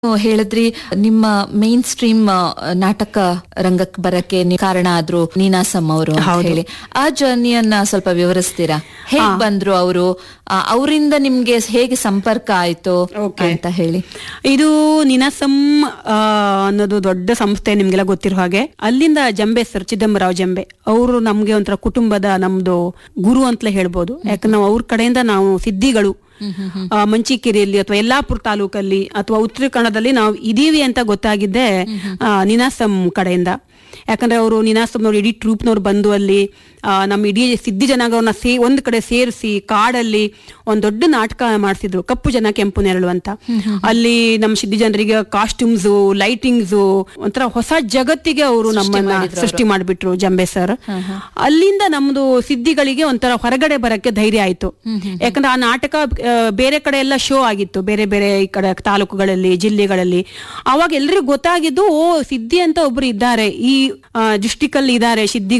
ಹೇಳಿದ್ರಿ ನಿಮ್ಮ main stream ನಾಟಕ ರಂಗಕ್ಕೆ ಬರಕ್ಕೆ ಕಾರಣ ಆದ್ರು ನೀನಾಸಂ ಅವರು ಅಂತ ಹೇಳಿ. ಆ ಜರ್ನಿಯನ್ನ ಸ್ವಲ್ಪ ವಿವರಿಸ್ತೀರಾ? ಹೇಗ್ ಬಂದ್ರು ಅವರು, ಅವರಿಂದ ನಿಮ್ಗೆ ಹೇಗೆ ಸಂಪರ್ಕ ಆಯ್ತು ಅಂತ ಹೇಳಿ. ಇದು ನೀನಾಸಂ ಅನ್ನೋದು ದೊಡ್ಡ ಸಂಸ್ಥೆ, ನಿಮ್ಗೆಲ್ಲ ಗೊತ್ತಿರೋ ಹಾಗೆ. ಅಲ್ಲಿಂದ ಜಂಬೆ ಸರ್, ಚಿದಂಬರಾವ್ ಜಂಬೆ ಅವರು ನಮ್ಗೆ ಒಂಥರ ಕುಟುಂಬದ ನಮ್ದು ಗುರು ಅಂತಲೇ ಹೇಳ್ಬೋದು. ಯಾಕಂದ್ರೆ ನಾವು ಅವ್ರ ಕಡೆಯಿಂದ ನಾವು ಸಿದ್ಧಿಗಳು ಮಂಚಿಕೇರಿಯಲ್ಲಿ ಅಥವಾ ಯಲ್ಲಾಪುರ ತಾಲೂಕಲ್ಲಿ ಅಥವಾ ಉತ್ತರ ಕನ್ನಡದಲ್ಲಿ ನಾವು ಇದೀವಿ ಅಂತ ಗೊತ್ತಾಗಿದ್ದೆ ನೀನಾಸಂ ಕಡೆಯಿಂದ. ಯಾಕಂದ್ರೆ ಅವರು ನೀನಾಸಂನವ್ರು ಇಡೀ ಟ್ರೂಪ್ನವ್ರು ಬಂದು ಅಲ್ಲಿ ನಮ್ಮ ಇಡೀ ಸಿದ್ಧಿ ಜನಾಂಗವ್ರನ್ನ ಒಂದ್ ಕಡೆ ಸೇರಿಸಿ ಕಾಡಲ್ಲಿ ಒಂದ್ ದೊಡ್ಡ ನಾಟಕ ಮಾಡಿಸಿದ್ರು, ಕಪ್ಪು ಜನ ಕೆಂಪು ನೆರಳು ಅಂತ. ಅಲ್ಲಿ ನಮ್ಮ ಸಿದ್ಧಿ ಜನರಿಗೆ ಕಾಸ್ಟ್ಯೂಮ್ಸ್, ಲೈಟಿಂಗ್ಸ್, ಒಂಥರ ಹೊಸ ಜಗತ್ತಿಗೆ ಅವರು ನಮ್ಮನ್ನ ಸೃಷ್ಟಿ ಮಾಡಿಬಿಟ್ರು ಜಂಬೆ ಸರ್. ಅಲ್ಲಿಂದ ನಮ್ದು ಸಿದ್ಧಿಗಳಿಗೆ ಒಂಥರ ಹೊರಗಡೆ ಬರಕ್ಕೆ ಧೈರ್ಯ ಆಯ್ತು. ಯಾಕಂದ್ರೆ ಆ ನಾಟಕ ಬೇರೆ ಕಡೆ ಎಲ್ಲ ಶೋ ಆಗಿತ್ತು, ಬೇರೆ ಬೇರೆ ಈ ಕಡೆ ತಾಲೂಕುಗಳಲ್ಲಿ, ಜಿಲ್ಲೆಗಳಲ್ಲಿ. ಅವಾಗ ಎಲ್ರಿಗೂ ಗೊತ್ತಾಗಿದ್ದು, ಓ ಸಿದ್ಧಿ ಅಂತ ಒಬ್ರು ಇದ್ದಾರೆ, ಈ ಡಿಸ್ಟಿಕ್ ಅಲ್ಲಿ ಇದ್ದಾರೆ ಸಿದ್ಧಿ